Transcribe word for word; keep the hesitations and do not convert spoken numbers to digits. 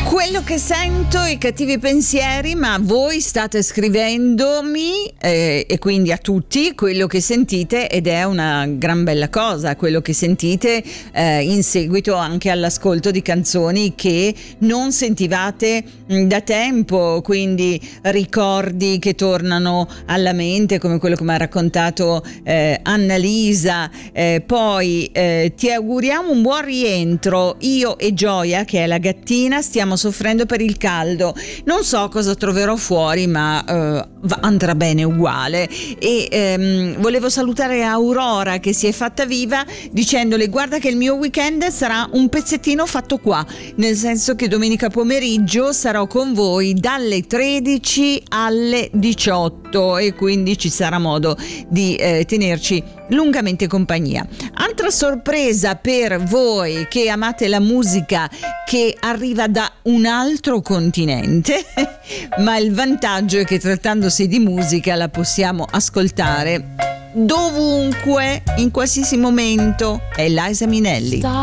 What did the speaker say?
Quello che sento, i cattivi pensieri, ma voi state scrivendomi eh, e quindi a tutti quello che sentite, ed è una gran bella cosa quello che sentite eh, in seguito anche all'ascolto di canzoni che non sentivate mh, da tempo, quindi ricordi che tornano alla mente come quello che mi ha raccontato eh, Annalisa. Eh, poi eh, ti auguriamo un buon rientro. Io e Gioia, che è la gattina, stiamo soffrendo per il caldo, non so cosa troverò fuori, ma eh, andrà bene uguale. E ehm, volevo salutare Aurora, che si è fatta viva dicendole: guarda che il mio weekend sarà un pezzettino fatto qua, nel senso che domenica pomeriggio sarò con voi dalle tredici alle diciotto e quindi ci sarà modo di eh, tenerci lungamente compagnia. Altra sorpresa per voi che amate la musica che arriva da un altro continente, ma il vantaggio è che trattandosi di musica la possiamo ascoltare dovunque, in qualsiasi momento. È Liza Minnelli.